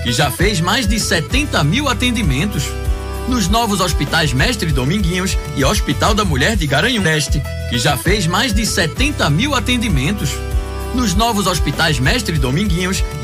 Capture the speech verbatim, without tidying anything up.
que já fez mais de setenta mil atendimentos. Nos novos hospitais Mestre Dominguinhos e Hospital da Mulher de Garanhuns Leste, que já fez mais de setenta mil atendimentos. Nos novos hospitais Mestre Dominguinhos